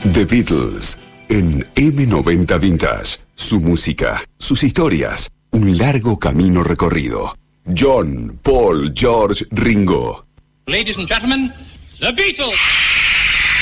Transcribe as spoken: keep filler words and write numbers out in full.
The Beatles en eme noventa Vintage. Su música, sus historias, un largo camino recorrido. John, Paul, George, Ringo. Ladies and gentlemen, The Beatles.